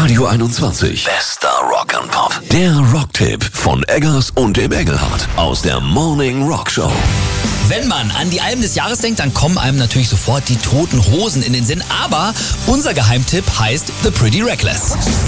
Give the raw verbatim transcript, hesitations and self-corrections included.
Radio einundzwanzig. Bester Rock and Pop. Der Rocktipp von Eggers und dem Engelhardt aus der Morning Rock Show. Wenn man an die Alben des Jahres denkt, dann kommen einem natürlich sofort die Toten Hosen in den Sinn. Aber unser Geheimtipp heißt The Pretty Reckless.